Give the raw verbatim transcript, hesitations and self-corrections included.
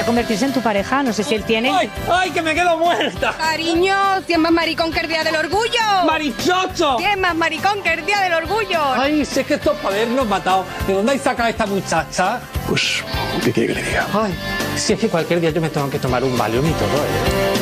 podría convertirse en tu pareja, no sé si él tiene... ¡Ay, ay, que me quedo muerta! Cariño, si es más maricón que el día del orgullo. ¡Marichocho! Si es más maricón que el día del orgullo. Ay, si es que esto es para habernos matado. ¿De dónde hay sacado a esta muchacha? Pues, ¿qué quiere que le diga? Ay, si es que cualquier día yo me tengo que tomar un Valium y todo, ¿eh?